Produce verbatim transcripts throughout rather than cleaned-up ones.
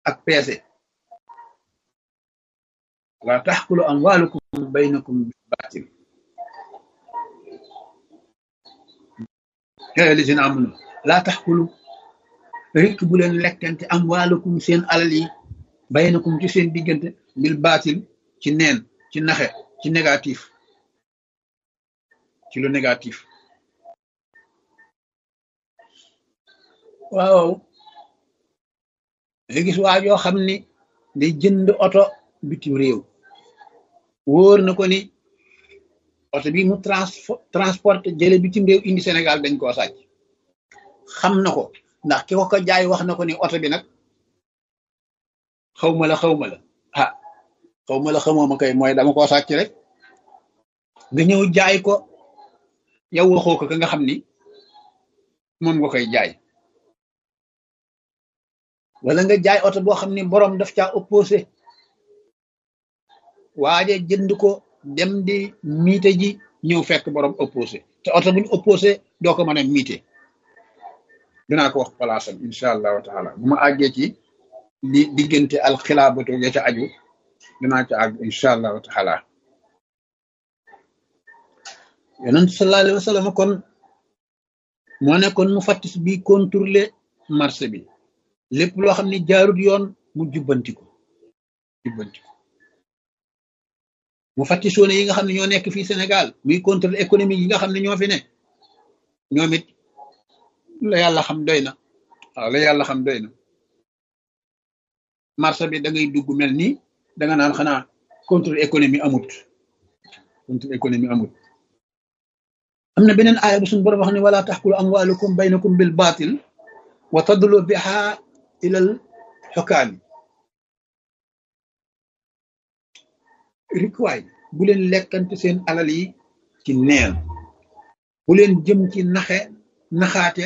ak peese la taxkulu amwalukum baynakum bil baatil yaa lazina amanu la taxkulu rek bu leen lekkante amwalukum seen alal yi baynakum ci seen diggante bil baatil ci neen ci naxe ci négatif ci lu négatif waaw nga gis waa joo xam ni day jënd oto bitim réew wóor na ko ni oto bi mu trans transporte jële bitim réew indi Sénégal dañ koo sàcc xam na ko ndax ki ko ko jaay wax na ko ni oto bi nag xaw ma la xaw ma la ah xaw ma la xamoo ma kay mooy dama koo sàcc rek nga ñëw jaay ko yow waxoo ko ka nga xam ni moom nga koy jaay wala nga jaay oto boo xam ni borom daf caa opposé waaje jënd ko dem di miite ji ñëw fekk borom opposé te oto buñ opposé doo ko mën a miite dinaa ko wax palaasam incha allahu taala bu ma àggee ci di diggante alxilaabatu ya ca aju dinaa ca àgg incha allahu taala yonent sallallahu alayhi wa sallam kon moo nekkoon mu fattis bi contrôler marché bi lépp loo xam ne jaarut yoon mu jubbanti ko jubbanti ko mu fattisoone yi nga xam ne ñoo nekk fii Sénégal muy contrôle économique yi nga xam ne ñoo fi ne ñoom it la yàlla xam doy na waaw la yàlla xam doy na marché bi da ngay dugg mel ni da nga naan xanaa contrôle économie amut contrôle économie amut am na beneen aaya bu suñu borom wax ne wala taxkulu amwalukum baynakum bil batil wa tadlu biha ilal xokaani rikwaay bu leen lekkante seen alal yi ci neen bu leen jëm ci naxe naxaate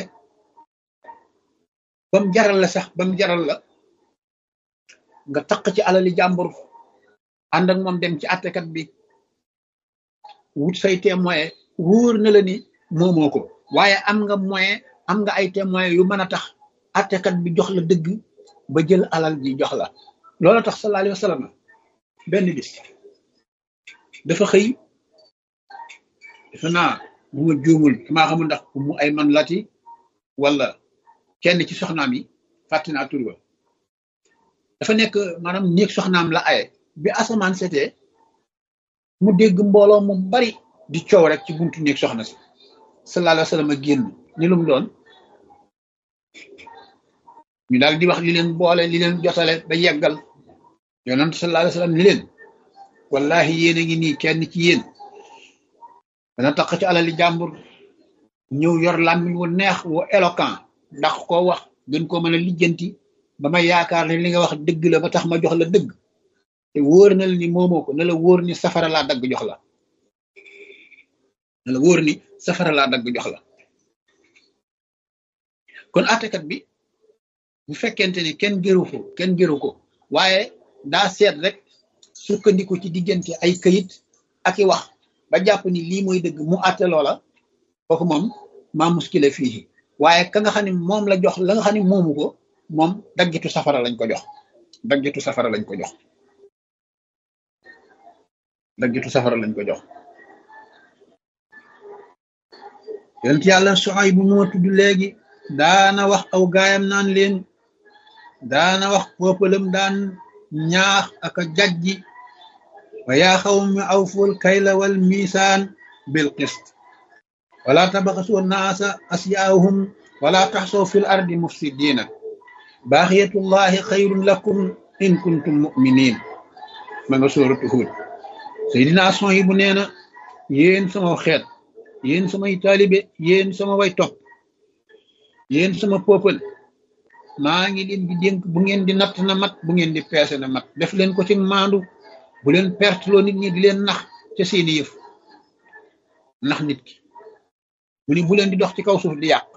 bam jaral la sax bam jaral la nga taq ci alali jàmbur ànd ak moom dem ci àttekat bi wut say témoin wóor na la ni moomoo ko waaye am nga moyen am nga ay témoin yu mën a tax àttekat bi jox la dëgg ba jël alal ji jox la loolu tax sallallahu alayhi wa sallam benn bis dafa xëy defe naa bu ma juumul maa xamul ndax mu ay man lati wala kenn ci soxnaam yi fàtte naa tur ba dafa nekk maanaam néeg soxnaam la aye bi asamaan setee mu dégg mbooloo mu bari di coow rek ci buntu néeg soxna si sallallahu alayhi wa sallam a génn ni lu mu doon ñu daal di wax li leen boole li leen jotale ba yeggal yonent sallallahu alayhi wa sallam ni leen wallahi yéen a ngi nii kenn ci yéen dana taq ci alali jàmbur ñëw yor làmmiñ wu neex wu éloquent ndax koo wax gën koo mën a lijjanti ba ma yaakaar ne li nga wax dëgg la ba tax ma jox la dëgg te wóor na la ni moomoo ko na la wóor ni safara laa dagg jox la na la wóor ni safara laa dagg jox la kon àttekat bi bu fekkente ni kenn gëru ko kenn gëru ko waaye daa seet rek sukkandiku ci diggante ay këyit ak i wax ba jàpp ni lii mooy dëgg mu àtte loola kooku moom maa muskile fii waaye ka nga xam ne moom la jox la nga xam ne moomu ko moom daggitu safara lañ ko jox daggitu safara lañ ko jox daggitu safara lañ ko jox yonent yàlla Suhayb bu moo tudd léegi daana wax aw gaayam naan leen daana wax poppalam daan ñaax ak a jajji wa yaa xawmi awful kayla wal misaan bil qist wala tabxasu naasa asyaahum wala taxsaw fil ardi mufsidina baaxiyatullahi xayrun lakum in kuntum muminin ma nga sóoratu Huud Seydina Suhayb bu nee na yéen sama xeet yéen samay taalibe yéen sama way topp yéen sama peuple maa ngi leen di dénk bu ngeen di natt na mat bu ngeen di peese na mat def leen ko ci maandu bu leen perte loo nit ñi di leen nax ca seeni yëf nax nit ki mu ni bu leen di dox ci kaw suuf di yàq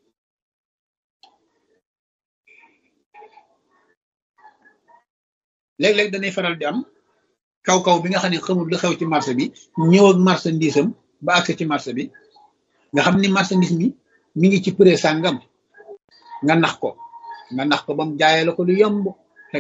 léeg-léeg danay faral di am kaw-kaw bi nga xam ne xamul lu xew ci marché bi ñëw ak marchandise am ba accès ci marché bi nga xam ni marchandise mi mi ngi ci prix sàngam nga nax ko nga nax ko ba mu jaayee la ko lu yomb